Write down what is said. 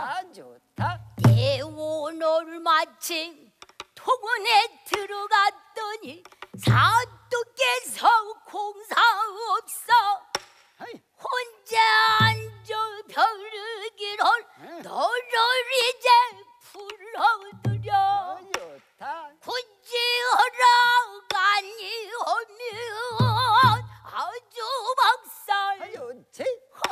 좋다 좋다. 대오늘 마침 통원에 들어갔더니 사또께서 공사